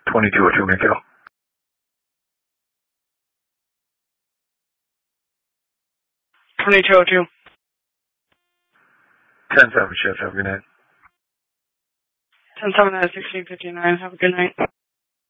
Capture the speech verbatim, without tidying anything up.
twenty-two oh two, Mikhail. twenty-two oh two. ten seven shift, have a good night. ten seven at sixteen fifty-nine, have a good night.